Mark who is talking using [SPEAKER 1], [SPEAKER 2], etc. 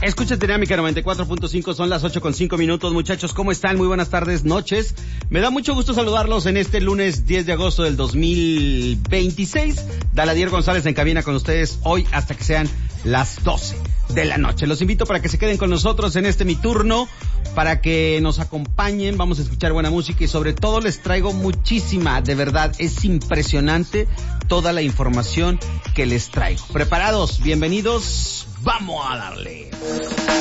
[SPEAKER 1] Escuchas Dinámica 94.5, son las 8:05, muchachos. ¿Cómo están? Muy buenas tardes, noches. Me da mucho gusto saludarlos en este lunes 10 de agosto del 2026. Daladier González en cabina con ustedes hoy hasta que sean las 12 de la noche. Los invito para que se queden con nosotros en este Mi Turno, para que nos acompañen. Vamos a escuchar buena música y sobre todo les traigo muchísima, de verdad, es impresionante toda la información que les traigo. ¿Preparados? Bienvenidos. ¡Vamos a darle!